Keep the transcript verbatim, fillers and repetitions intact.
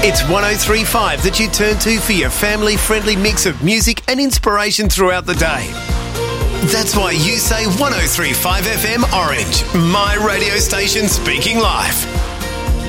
It's one oh three point five that you turn to for your family-friendly mix of music and inspiration throughout the day. That's why you say one oh three point five F M Orange, my radio station speaking life.